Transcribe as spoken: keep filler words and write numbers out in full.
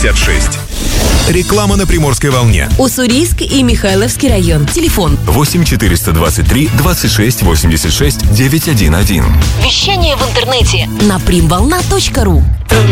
пятьдесят шесть. Реклама на Приморской волне. Уссурийск и Михайловский район. Телефон восемь четыреста двадцать три двадцать шесть восемьдесят шесть девятьсот одиннадцать. Вещание в интернете на примволна точка ру.